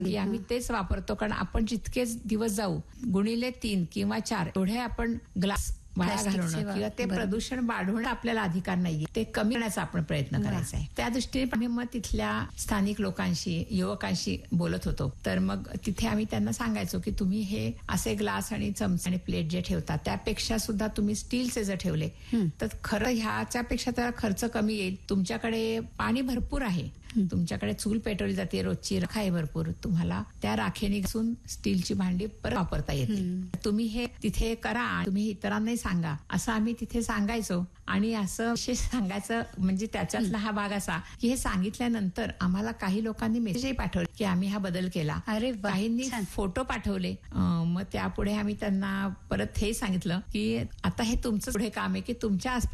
की आम्ही तेच वापरतो, कारण आपण जितकेच दिवस जाऊ गुणिले 3 किंवा 4 एवढे आपण ग्लास वाया घालवणं किंवा ते प्रदूषण वाढवणं आपल्याला अधिकार नाहीये, ते कमी करण्याचा आपण प्रयत्न करायचा आहे. त्या दृष्टीने आम्ही मग तिथल्या स्थानिक लोकांशी, युवकांशी बोलत होतो. तर मग तिथे आम्ही त्यांना सांगायचो की तुम्ही हे असे ग्लास आणि चमचे आणि प्लेट जे ठेवता त्यापेक्षा सुद्धा तुम्ही स्टीलचे जर ठेवले तर खरं ह्याच्यापेक्षा तर खर्च कमी येईल. तुमच्याकडे पाणी भरपूर आहे, तुमच्याकडे चूल पेटवली जाते, रोजची राख आहे भरपूर, तुम्हाला त्या राखेने घासून स्टीलची भांडी परत वापरता येते. तुम्ही हे तिथे करा, तुम्ही इतरांनाही सांगा, असं आम्ही तिथे सांगायचो. आणि असं विशेष सांगायचं म्हणजे त्याच्यातला हा भाग असा की हे सांगितल्यानंतर आम्हाला काही लोकांनी मेसेजही पाठवले की आम्ही हा बदल केला. काहींनी फोटो पाठवले. मग त्यापुढे आम्ही त्यांना परत हे सांगितलं की आता हे तुमचं पुढे काम आहे की तुमच्या आसपास